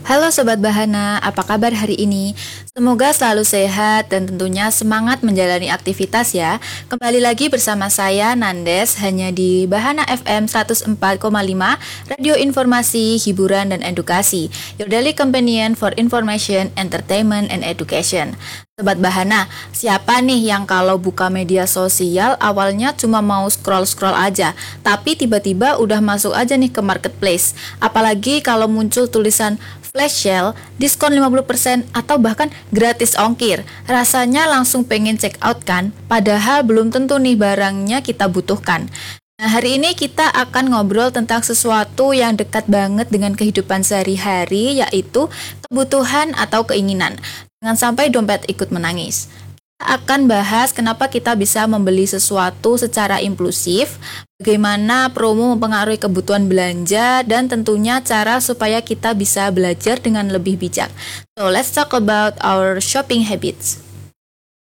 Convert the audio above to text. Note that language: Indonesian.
Halo Sobat Bahana, apa kabar hari ini? Semoga selalu sehat dan tentunya semangat menjalani aktivitas ya. Kembali lagi bersama saya Nandes hanya di Bahana FM 104,5, Radio Informasi, Hiburan dan Edukasi. Your daily companion for information, entertainment, and education. Sobat Bahana, siapa nih yang kalau buka media sosial awalnya cuma mau scroll-scroll aja, tapi tiba-tiba udah masuk aja nih ke marketplace. Apalagi kalau muncul tulisan flash sale, diskon 50% atau bahkan gratis ongkir. Rasanya langsung pengen check out kan? Padahal belum tentu nih barangnya kita butuhkan. Nah, hari ini kita akan ngobrol tentang sesuatu yang dekat banget dengan kehidupan sehari-hari, yaitu kebutuhan atau keinginan. Jangan sampai dompet ikut menangis. Kita akan bahas kenapa kita bisa membeli sesuatu secara impulsif, bagaimana promo mempengaruhi kebutuhan belanja, dan tentunya cara supaya kita bisa belajar dengan lebih bijak. So, let's talk about our shopping habits.